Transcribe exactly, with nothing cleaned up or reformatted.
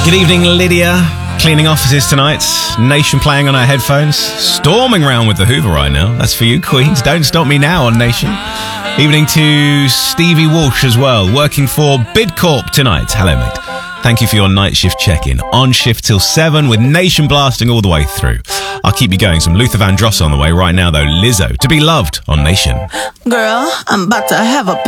Good evening, Lydia. Cleaning offices tonight. Nation playing on our headphones. Storming around with the Hoover right now. That's for you, Queens. Don't Stop Me Now on Nation. Evening to Stevie Walsh as well, working for Bidcorp tonight. Hello, mate. Thank you for your night shift check-in. On shift till seven with Nation blasting all the way through. I'll keep you going. Some Luther Vandross on the way right now, though. Lizzo, To Be Loved on Nation. Girl, I'm about to have a